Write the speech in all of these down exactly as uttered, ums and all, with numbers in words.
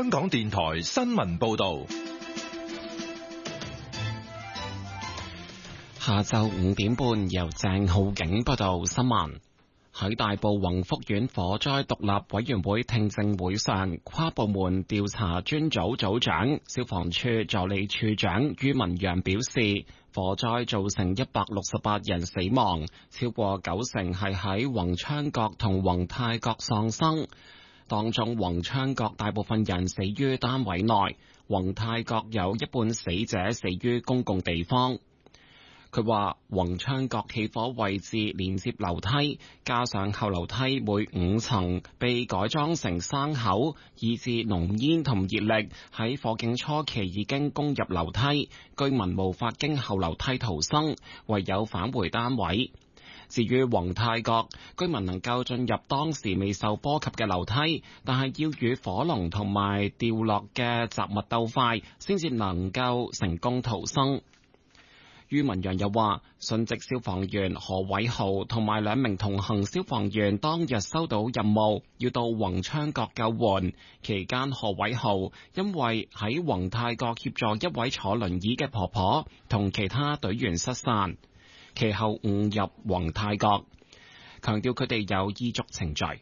香港電台新聞報道。 下晝五點半，由鄭浩景報道新聞。喺大埔宏福苑火災獨立委員會聽證會上，跨部門調查專組組長、消防處助理處長于文陽表示，火災造成一百六十八人死亡，超過九成係喺宏昌閣同宏泰閣喪生。當中宏昌閣大部分人死於單位內，宏泰閣有一半死者死於公共地方。佢話宏昌閣起火位置連接樓梯，加上後樓梯每五層被改裝成生口，以致濃煙同熱力喺火警初期已經攻入樓梯，居民無法經後樓梯逃生，唯有返回單位。至於宏泰閣，居民能夠進入當時未受波及嘅樓梯，但係要與火龍同埋掉落嘅雜物鬥快，先至能夠成功逃生。于文陽又話，殉職消防員何偉豪同埋兩名同行消防員當日收到任務，要到宏昌閣救援。期間何偉豪因為喺宏泰閣協助一位坐輪椅嘅婆婆同其他隊員失散，其後誤入宏泰閣，強調佢哋有依足程序。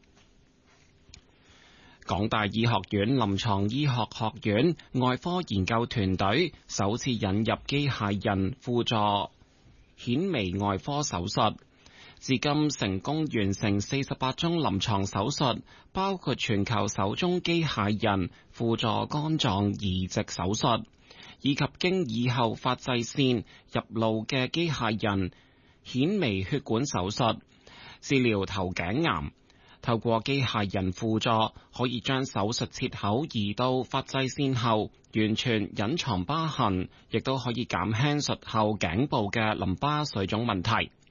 港大醫學院臨床醫學學院外科研究團隊首次引入機械人輔助顯微外科手術，至今成功完成四十八宗臨床手術，包括全球首宗機械人輔助肝臟移植手術，以及經耳後發際線入顱嘅機械人顯微血管手術，治療頭頸癌。透過機械人輔助，可以將手術切口移到發際線後，完全隱藏疤痕，亦都可以減輕術後頸部嘅淋巴水腫問題。